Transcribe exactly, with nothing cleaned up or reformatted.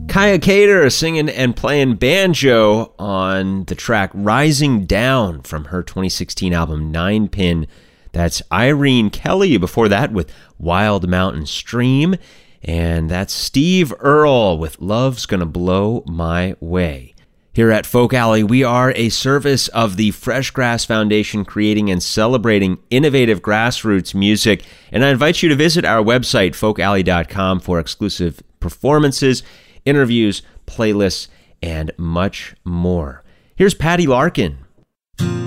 Kaya Cater singing and playing banjo on the track Rising Down from her twenty sixteen album Nine Pin. That's Irene Kelly before that with Wild Mountain Stream. And that's Steve Earle with Love's Gonna Blow My Way. Here at Folk Alley, we are a service of the Fresh Grass Foundation, creating and celebrating innovative grassroots music. And I invite you to visit our website, folk alley dot com, for exclusive performances, interviews, playlists, and much more. Here's Patty Larkin.